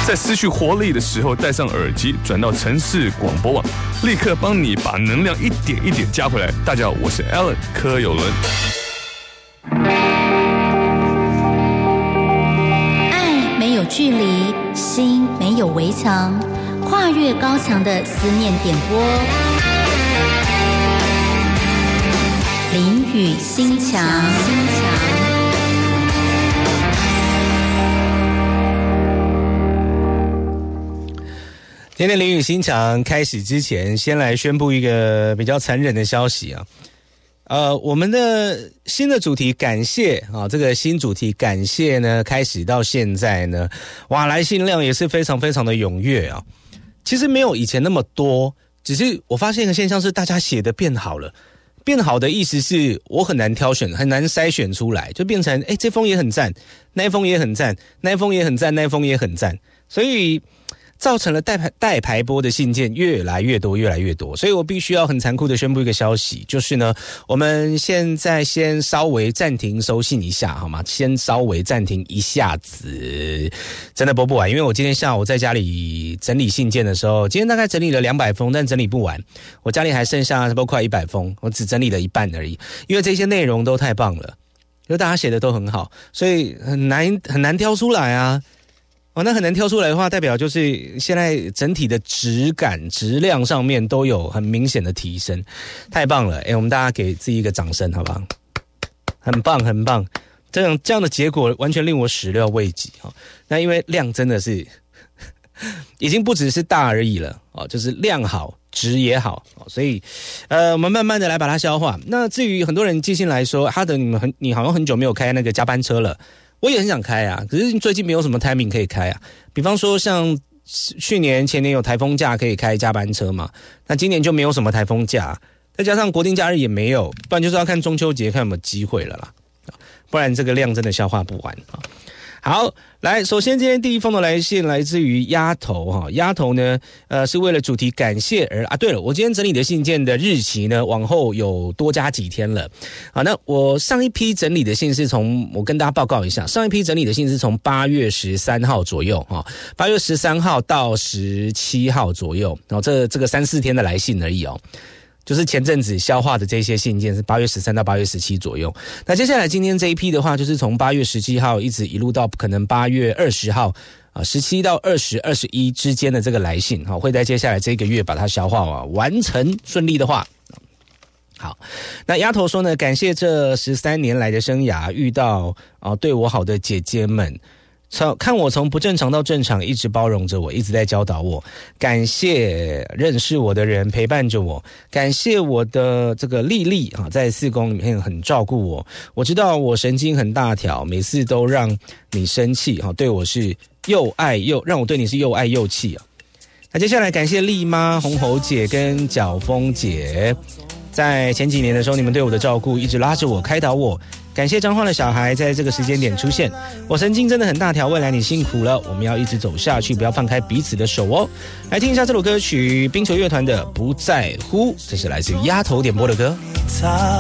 在失去活力的时候，戴上耳机，转到城市广播网，立刻帮你把能量一点一点加回来。大家好，我是 Alan 柯有伦。 爱没有距离，心没有围墙，跨越高墙的思念点播。林语心墙。 今天林语心墙开始之前，先来宣布一个比较残忍的消息啊。我们的新的主题感谢啊，这个新主题感谢呢，开始到现在呢，哇，来信量也是非常非常的踊跃啊。其实没有以前那么多，只是我发现一个现象是，大家写的变好了。变好的意思是我很难挑选，很难筛选出来，就变成这封也很赞，那一封也很赞，那一封也很赞，那一封也很赞，所以造成了待排播的信件越来越多，越来越多，所以我必须要很残酷的宣布一个消息，就是呢，我们现在先稍微暂停收信一下，好吗？先稍微暂停一下子，真的播不完，因为我今天下午在家里整理信件的时候，今天大概整理了200封，但整理不完，我家里还剩下差不多快100封，我只整理了一半而已，因为这些内容都太棒了，就大家写的都很好，所以很难挑出来啊。那很难挑出来的话，代表就是现在整体的质感、质量上面都有很明显的提升，太棒了！我们大家给自己一个掌声，好不好？很棒，很棒！这样的结果完全令我始料未及哈。那因为量真的是已经不只是大而已了哦，就是量好，质也好，所以我们慢慢的来把它消化。那至于很多人寄信来说，哈德你好像很久没有开那个加班车了。我也很想开啊，可是最近没有什么 timing 可以开啊。比方说像去年前年有台风假可以开加班车嘛，那今年就没有什么台风假，再加上国定假日也没有，不然就是要看中秋节看有没有机会了啦，不然这个量真的消化不完啊。好，来，首先今天第一封的来信来自于丫头哈，丫头呢，是为了主题感谢而对了，我今天整理的信件的日期呢，往后有多加几天了，好，那我上一批整理的信是我跟大家报告一下，上一批整理的信是从8月13号左右哈，8月13号到17号左右，然后这个3-4天的来信而已哦。就是前阵子消化的这些信件是8月13到8月17左右。那接下来今天这一批的话，就是从8月17号一路到可能8月20号17到20、21之间的这个来信，会在接下来这个月把它消化完成，顺利的话。好，那丫头说呢，感谢这13年来的生涯遇到对我好的姐姐们。看我从不正常到正常，一直包容着我，一直在教导我。感谢认识我的人陪伴着我，感谢我的这个丽丽在4公里面很照顾我。我知道我神经很大条，每次都让你生气，对我是让我对你是又爱又气啊。那接下来感谢丽妈、红猴姐跟角峰姐，在前几年的时候，你们对我的照顾，一直拉着我，开导我。感谢彰化的小孩在这个时间点出现，我神经真的很大条，未来你辛苦了，我们要一直走下去，不要放开彼此的手哦。来听一下这首歌曲，冰球乐团的《不在乎》，这是来自于丫头点播的歌。 擦